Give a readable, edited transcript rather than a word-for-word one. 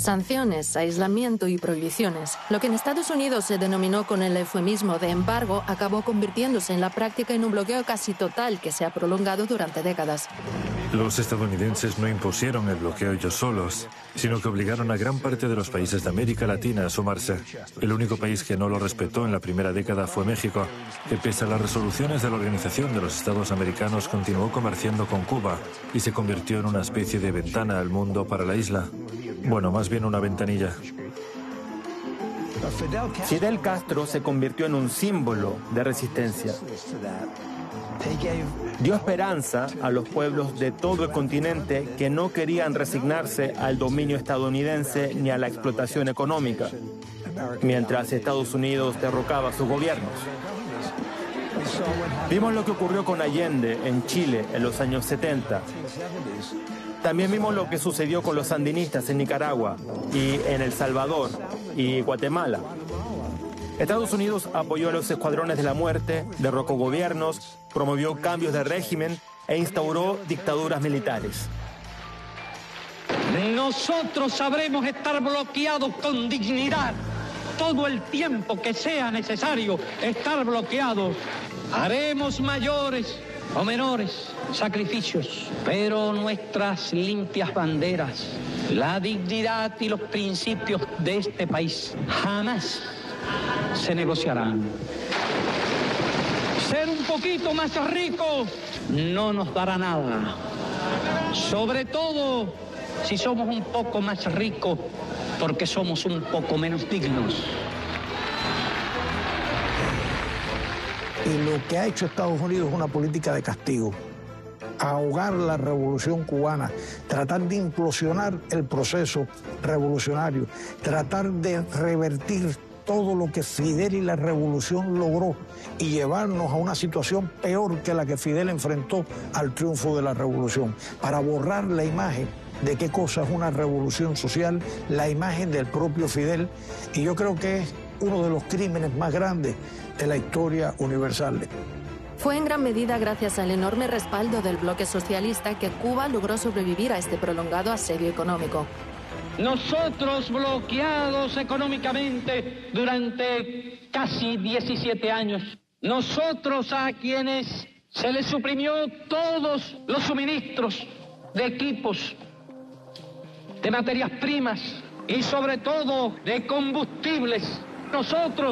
Sanciones, aislamiento y prohibiciones. Lo que en Estados Unidos se denominó con el eufemismo de embargo acabó convirtiéndose en la práctica en un bloqueo casi total que se ha prolongado durante décadas. Los estadounidenses no impusieron el bloqueo ellos solos, sino que obligaron a gran parte de los países de América Latina a sumarse. El único país que no lo respetó en la primera década fue México, que pese a las resoluciones de la Organización de los Estados Americanos continuó comerciando con Cuba y se convirtió en una especie de ventana al mundo para la isla. Bueno, más bien una ventanilla. Fidel Castro se convirtió en un símbolo de resistencia. Dio esperanza a los pueblos de todo el continente que no querían resignarse al dominio estadounidense ni a la explotación económica, mientras Estados Unidos derrocaba sus gobiernos. Vimos lo que ocurrió con Allende en Chile en los años 70. También vimos lo que sucedió con los sandinistas en Nicaragua y en El Salvador y Guatemala. Estados Unidos apoyó a los escuadrones de la muerte, derrocó gobiernos, promovió cambios de régimen e instauró dictaduras militares. Nosotros sabremos estar bloqueados con dignidad todo el tiempo que sea necesario estar bloqueados. Haremos mayores o menores sacrificios, pero nuestras limpias banderas, la dignidad y los principios de este país jamás se negociarán. Ser un poquito más ricos no nos dará nada, sobre todo si somos un poco más ricos porque somos un poco menos dignos. Y lo que ha hecho Estados Unidos es una política de castigo. Ahogar la revolución cubana, tratar de implosionar el proceso revolucionario, tratar de revertir todo lo que Fidel y la revolución logró y llevarnos a una situación peor que la que Fidel enfrentó al triunfo de la revolución, para borrar la imagen de qué cosa es una revolución social, la imagen del propio Fidel, y yo creo que es uno de los crímenes más grandes de la historia universal. Fue en gran medida gracias al enorme respaldo del bloque socialista que Cuba logró sobrevivir a este prolongado asedio económico. Nosotros bloqueados económicamente durante casi 17 años. Nosotros a quienes se les suprimió todos los suministros de equipos, de materias primas y sobre todo de combustibles. Nosotros